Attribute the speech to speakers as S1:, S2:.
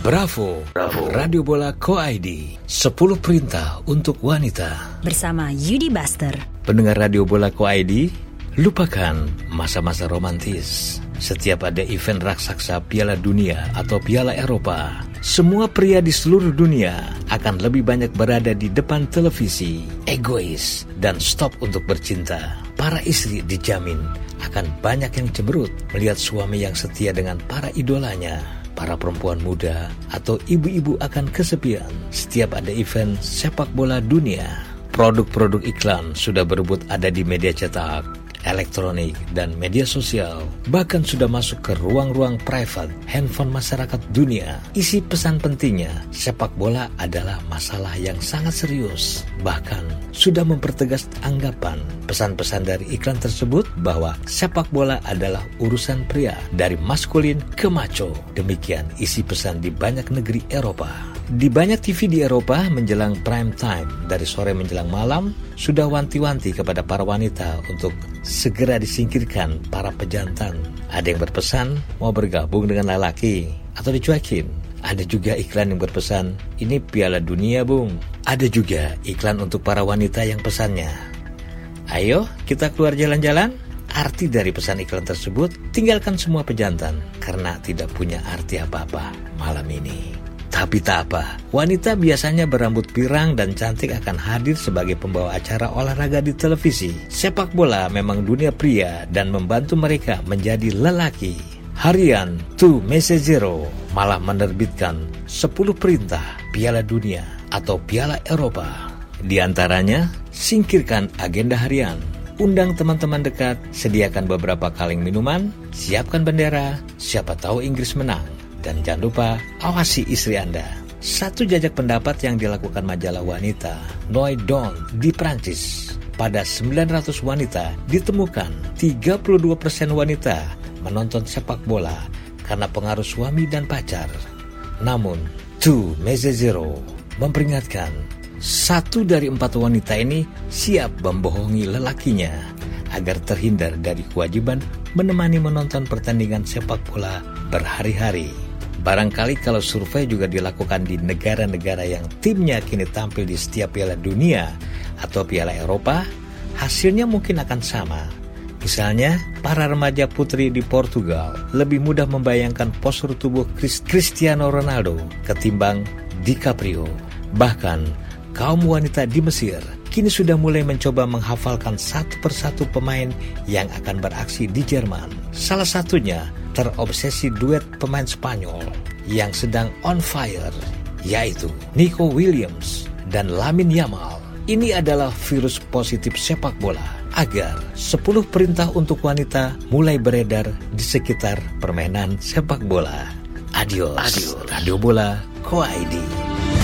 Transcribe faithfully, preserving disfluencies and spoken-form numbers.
S1: Bravo, Bravo. Radio Bola Co I D, sepuluh perintah untuk wanita.
S2: Bersama Yudi Buster.
S1: Pendengar Radio Bola Co I D, lupakan masa-masa romantis. Setiap ada event raksasa Piala Dunia atau Piala Eropa, semua pria di seluruh dunia akan lebih banyak berada di depan televisi, egois, dan stop untuk bercinta. Para istri dijamin akan banyak yang cemberut melihat suami yang setia dengan para idolanya. Para perempuan muda atau ibu-ibu akan kesepian setiap ada event sepak bola dunia. Produk-produk iklan sudah berebut ada di media cetak, elektronik, dan media sosial. Bahkan sudah masuk ke ruang-ruang private handphone masyarakat dunia. Isi pesan pentingnya, sepak bola adalah masalah yang sangat serius. Bahkan sudah mempertegas anggapan pesan-pesan dari iklan tersebut bahwa sepak bola adalah urusan pria, dari maskulin ke macho. Demikian isi pesan di banyak negeri Eropa. Di banyak T V di Eropa menjelang prime time, dari sore menjelang malam, sudah wanti-wanti kepada para wanita untuk segera disingkirkan para pejantan. Ada yang berpesan mau bergabung dengan lelaki atau dicuekin. Ada juga iklan yang berpesan, ini Piala Dunia bung. Ada juga iklan untuk para wanita yang pesannya, ayo kita keluar jalan-jalan. Arti dari pesan iklan tersebut, tinggalkan semua pejantan karena tidak punya arti apa-apa malam ini. Tapi tak apa, wanita biasanya berambut pirang dan cantik akan hadir sebagai pembawa acara olahraga di televisi. Sepak bola memang dunia pria dan membantu mereka menjadi lelaki. Harian Two Messaggero malah menerbitkan sepuluh perintah Piala Dunia atau Piala Eropa. Di antaranya, singkirkan agenda harian. Undang teman-teman dekat, sediakan beberapa kaleng minuman, siapkan bendera, siapa tahu Inggris menang. Dan jangan lupa, awasi istri Anda. Satu jajak pendapat yang dilakukan majalah wanita Noi Don di Prancis. Pada sembilan ratus wanita ditemukan tiga puluh dua persen wanita menonton sepak bola karena pengaruh suami dan pacar. Namun, Two Messaggero memperingatkan, satu dari empat wanita ini siap membohongi lelakinya agar terhindar dari kewajiban menemani menonton pertandingan sepak bola berhari-hari. Barangkali kalau survei juga dilakukan di negara-negara yang timnya kini tampil di setiap Piala Dunia atau Piala Eropa, hasilnya mungkin akan sama. Misalnya, para remaja putri di Portugal lebih mudah membayangkan postur tubuh Cristiano Ronaldo ketimbang DiCaprio. Bahkan, kaum wanita di Mesir kini sudah mulai mencoba menghafalkan satu persatu pemain yang akan beraksi di Jerman. Salah satunya terobsesi duet pemain Spanyol yang sedang on fire, yaitu Nico Williams dan Lamine Yamal. Ini adalah virus positif sepak bola agar sepuluh perintah untuk wanita mulai beredar di sekitar permainan sepak bola. Adios, Adios. Radio Bola Co I D.